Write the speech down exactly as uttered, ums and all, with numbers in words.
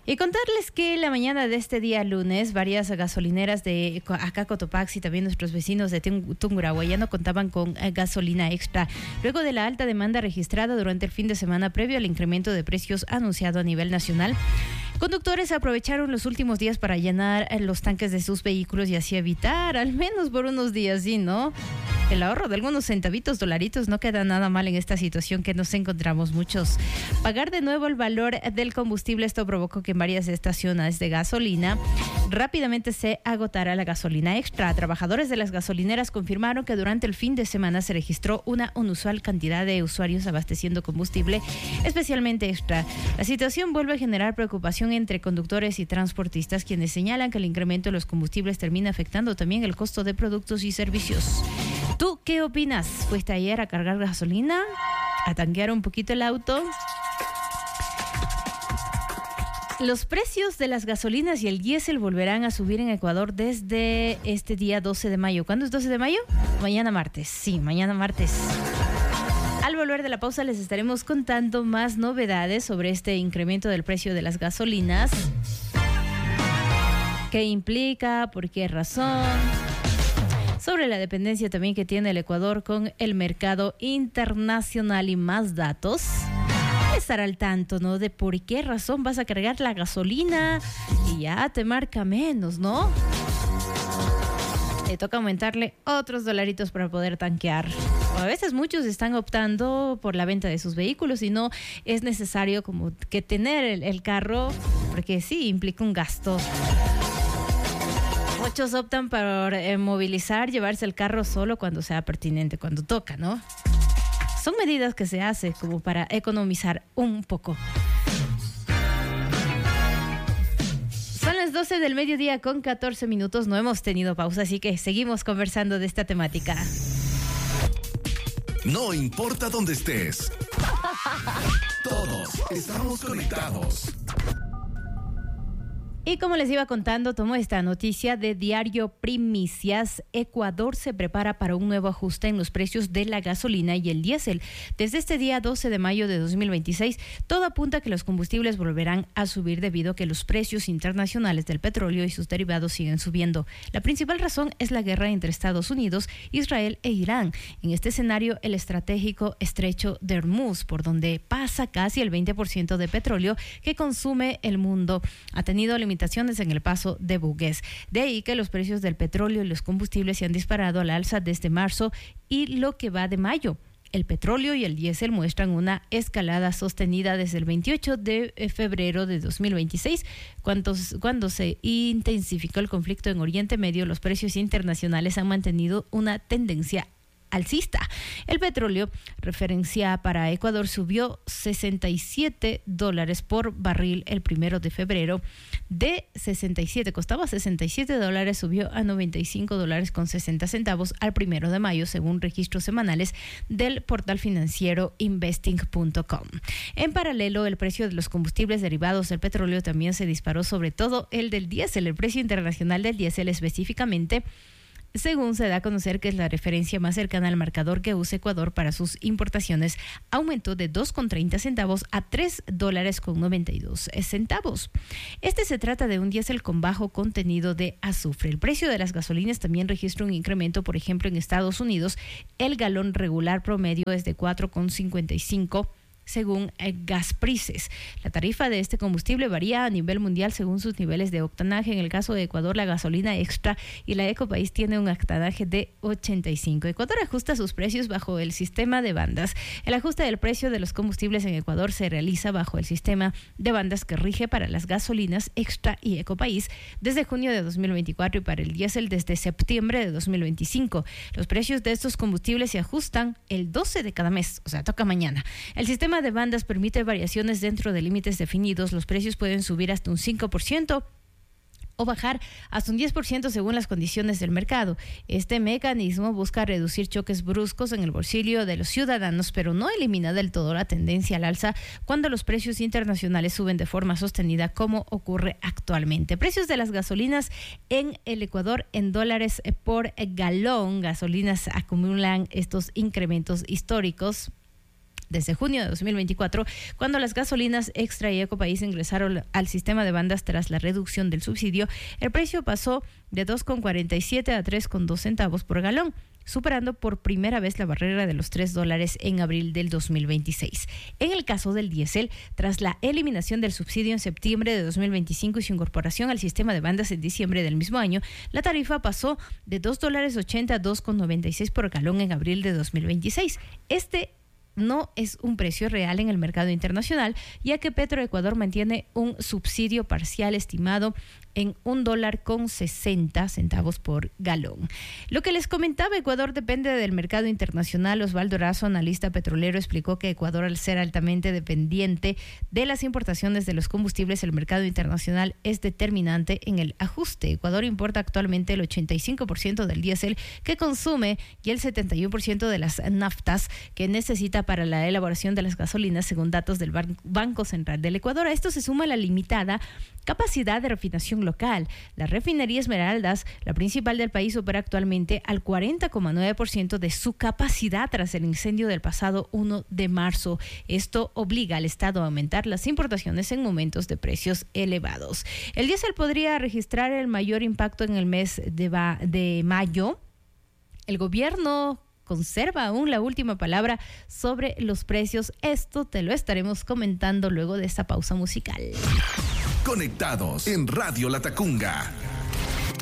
Y contarles que la mañana de este día lunes, varias gasolineras de acá Cotopaxi y también nuestros vecinos de Tungurahua ya no contaban con gasolina extra, luego de la alta demanda registrada durante el fin de semana previo al incremento de precios anunciado a nivel nacional. Conductores aprovecharon los últimos días para llenar los tanques de sus vehículos y así evitar, al menos por unos días, ¿sí, no? El ahorro de algunos centavitos, dolaritos, no queda nada mal en esta situación que nos encontramos muchos. Pagar de nuevo el valor del combustible, esto provocó que en varias estaciones de gasolina rápidamente se agotara la gasolina extra. Trabajadores de las gasolineras confirmaron que durante el fin de semana se registró una inusual cantidad de usuarios abasteciendo combustible, especialmente extra. La situación vuelve a generar preocupación entre conductores y transportistas, quienes señalan que el incremento de los combustibles termina afectando también el costo de productos y servicios. ¿Tú qué opinas? ¿Fuiste ayer a cargar gasolina? ¿A tanquear un poquito el auto? Los precios de las gasolinas y el diésel volverán a subir en Ecuador desde este día doce de mayo. ¿Cuándo es doce de mayo? Mañana martes. Sí, mañana martes. Al volver de la pausa les estaremos contando más novedades sobre este incremento del precio de las gasolinas. ¿Qué implica? ¿Por qué razón? Sobre la dependencia también que tiene el Ecuador con el mercado internacional y más datos. Estar al tanto, ¿no? De por qué razón vas a cargar la gasolina y ya te marca menos, ¿no? Le toca aumentarle otros dolaritos para poder tanquear. O a veces muchos están optando por la venta de sus vehículos y no es necesario como que tener el, el carro, porque sí implica un gasto. Muchos optan por eh, movilizar, llevarse el carro solo cuando sea pertinente, cuando toca, ¿no? Son medidas que se hacen como para economizar un poco. Son las doce del mediodía con catorce minutos. No hemos tenido pausa, así que seguimos conversando de esta temática. No importa dónde estés. Todos estamos conectados. Y como les iba contando, tomo esta noticia de Diario Primicias. Ecuador se prepara para un nuevo ajuste en los precios de la gasolina y el diésel. Desde este día doce de mayo de dos mil veintiséis, todo apunta a que los combustibles volverán a subir debido a que los precios internacionales del petróleo y sus derivados siguen subiendo. La principal razón es la guerra entre Estados Unidos, Israel e Irán. En este escenario, el estratégico estrecho de Hormuz, por donde pasa casi el veinte por ciento de petróleo que consume el mundo, ha tenido limitaciones en el paso de buques. De ahí que los precios del petróleo y los combustibles se han disparado al alza desde marzo y lo que va de mayo. El petróleo y el diésel muestran una escalada sostenida desde el veintiocho de febrero de dos mil veintiséis, cuando, cuando se intensificó el conflicto en Oriente Medio. Los precios internacionales han mantenido una tendencia alcista. El petróleo, referencia para Ecuador, subió sesenta y siete dólares por barril el primero de febrero. De sesenta y siete, costaba sesenta y siete dólares, subió a noventa y cinco dólares con sesenta centavos al primero de mayo, según registros semanales del portal financiero investing punto com. En paralelo, el precio de los combustibles derivados del petróleo también se disparó, sobre todo el del diésel. El precio internacional del diésel específicamente, según se da a conocer que es la referencia más cercana al marcador que usa Ecuador para sus importaciones, aumentó de dos con treinta centavos a tres dólares con noventa y dos centavos. Este se trata de un diésel con bajo contenido de azufre. El precio de las gasolinas también registra un incremento. Por ejemplo, en Estados Unidos, el galón regular promedio es de cuatro con cincuenta y cinco según Gasprices. La tarifa de este combustible varía a nivel mundial según sus niveles de octanaje. En el caso de Ecuador, la gasolina extra y la Ecopaís tiene un octanaje de ochenta y cinco. Ecuador ajusta sus precios bajo el sistema de bandas. El ajuste del precio de los combustibles en Ecuador se realiza bajo el sistema de bandas que rige para las gasolinas extra y Ecopaís desde junio de dos mil veinticuatro y para el diésel desde septiembre de dos mil veinticinco. Los precios de estos combustibles se ajustan el doce de cada mes, o sea, toca mañana. El sistema de bandas permite variaciones dentro de límites definidos. Los precios pueden subir hasta un cinco por ciento o bajar hasta un diez por ciento según las condiciones del mercado. Este mecanismo busca reducir choques bruscos en el bolsillo de los ciudadanos, pero no elimina del todo la tendencia al alza cuando los precios internacionales suben de forma sostenida, como ocurre actualmente. Precios de las gasolinas en el Ecuador en dólares por galón. Gasolinas acumulan estos incrementos históricos desde junio de dos mil veinticuatro, cuando las gasolinas Extra y Ecopaís ingresaron al sistema de bandas tras la reducción del subsidio, el precio pasó de dos con cuarenta y siete a tres con dos centavos por galón, superando por primera vez la barrera de los tres dólares en abril del dos mil veintiséis. En el caso del diésel, tras la eliminación del subsidio en septiembre de dos mil veinticinco y su incorporación al sistema de bandas en diciembre del mismo año, la tarifa pasó de dos dólares ochenta a dos con noventa y seis por galón en abril de dos mil veintiséis. Este no es un precio real en el mercado internacional, ya que Petroecuador mantiene un subsidio parcial estimado en un dólar con sesenta centavos por galón. Lo que les comentaba, Ecuador depende del mercado internacional. Osvaldo Razo, analista petrolero, explicó que Ecuador, al ser altamente dependiente de las importaciones de los combustibles, el mercado internacional es determinante en el ajuste. Ecuador importa actualmente el ochenta y cinco por ciento del diésel que consume y el setenta y uno por ciento de las naftas que necesita para la elaboración de las gasolinas, según datos del Banco Central del Ecuador. A esto se suma la limitada capacidad de refinación local. La refinería Esmeraldas, la principal del país, opera actualmente al cuarenta coma nueve por ciento de su capacidad tras el incendio del pasado primero de marzo. Esto obliga al Estado a aumentar las importaciones en momentos de precios elevados. El diésel podría registrar el mayor impacto en el mes de, va- de mayo. El gobierno conserva aún la última palabra sobre los precios. Esto te lo estaremos comentando luego de esta pausa musical. Conectados en Radio Latacunga.